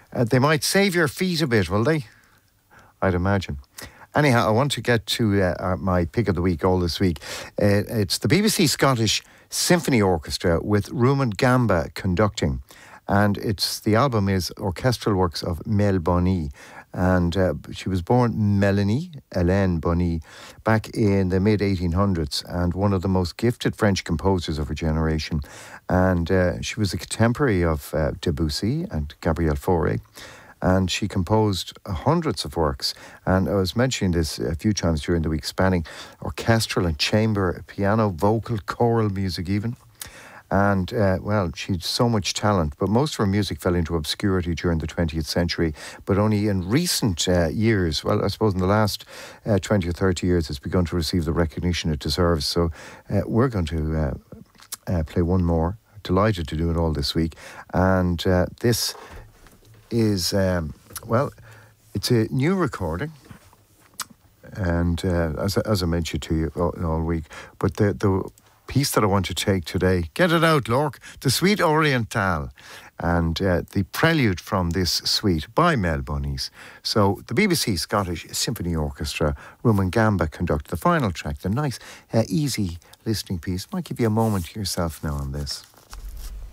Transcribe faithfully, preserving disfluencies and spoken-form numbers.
Uh, they might save your feet a bit, will they? I'd imagine. Anyhow, I want to get to uh, our, my pick of the week all this week. Uh, it's the B B C Scottish Symphony Orchestra with Rumen Gamba conducting. And it's the album is orchestral works of Mel Bonny. And uh, she was born Melanie Hélène Bonny back in the mid eighteen hundreds and one of the most gifted French composers of her generation. And uh, she was a contemporary of uh, Debussy and Gabriel Fauré. And she composed hundreds of works. And I was mentioning this a few times during the week, spanning orchestral and chamber, piano, vocal, choral music even. And, uh, well, she had so much talent, but most of her music fell into obscurity during the twentieth century. But only in recent uh, years, well, I suppose in the last uh, twenty or thirty years, it's begun to receive the recognition it deserves. So uh, we're going to uh, uh, play one more. Delighted to do it all this week. And uh, this is, um, well, it's a new recording. And uh, as, as I mentioned to you all, all week, but the... the piece that I want to take today, get it out, Lork, the Suite Orientale, and uh, the prelude from this suite by Mel Bunnies. So the B B C Scottish Symphony Orchestra, Rumen Gamba conduct the final track, the nice, uh, easy listening piece. Might give you a moment to yourself now on this.